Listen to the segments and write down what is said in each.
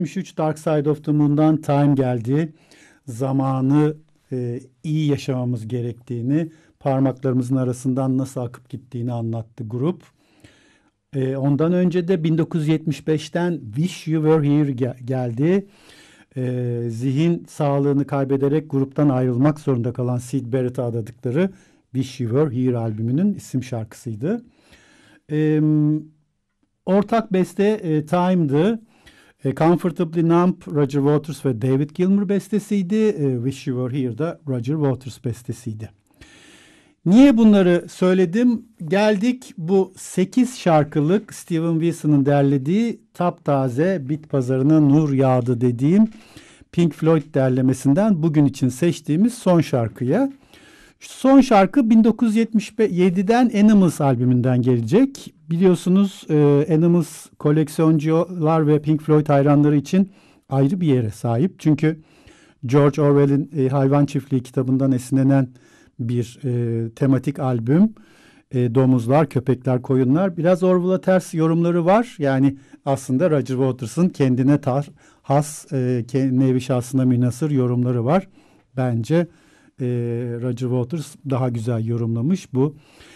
1973 Dark Side of the Moon'dan Time geldi. Zamanı iyi yaşamamız gerektiğini, parmaklarımızın arasından nasıl akıp gittiğini anlattı grup. Ondan önce de 1975'ten Wish You Were Here geldi. Zihin sağlığını kaybederek gruptan ayrılmak zorunda kalan Syd Barrett'a adadıkları Wish You Were Here albümünün isim şarkısıydı. Ortak beste Time'dı. Comfortably Numb Roger Waters ve David Gilmour bestesiydi. Wish You Were Here'da Roger Waters bestesiydi. Niye bunları söyledim? Geldik bu 8 şarkılık Steven Wilson'ın derlediği taptaze bit pazarına nur yağdı dediğim Pink Floyd derlemesinden bugün için seçtiğimiz son şarkıya. Son şarkı 1977'den Animals albümünden gelecek. Biliyorsunuz Animals koleksiyoncular ve Pink Floyd hayranları için ayrı bir yere sahip. Çünkü George Orwell'in Hayvan Çiftliği kitabından esinlenen bir tematik albüm. Domuzlar, köpekler, koyunlar. Biraz Orwell'a ters yorumları var. Yani aslında Roger Waters'ın kendine has, nevi şahsına münhasır yorumları var. Bence Roger Waters daha güzel yorumlamış bu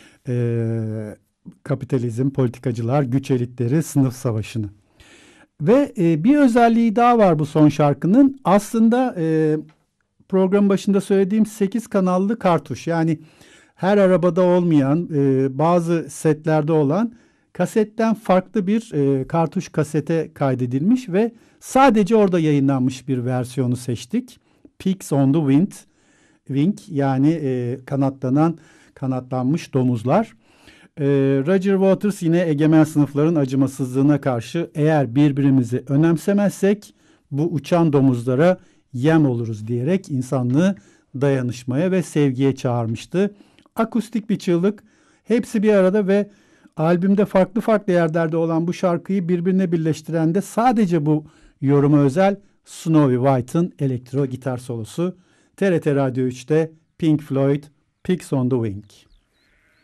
kapitalizm, politikacılar, güç elitleri, sınıf savaşını. Ve bir özelliği daha var bu son şarkının. Aslında programın başında söylediğim 8 kanallı kartuş. Yani her arabada olmayan, bazı setlerde olan kasetten farklı bir kartuş kasete kaydedilmiş ve sadece orada yayınlanmış bir versiyonu seçtik. Pigs on the Wing yani kanatlanmış domuzlar. Roger Waters yine egemen sınıfların acımasızlığına karşı eğer birbirimizi önemsemezsek bu uçan domuzlara yem oluruz diyerek insanlığı dayanışmaya ve sevgiye çağırmıştı. Akustik bir çığlık, hepsi bir arada ve albümde farklı farklı yerlerde olan bu şarkıyı birbirine birleştiren de sadece bu yoruma özel Snowy White'ın elektro gitar solosu. TRT Radyo 3'te Pink Floyd, Pigs on the Wing.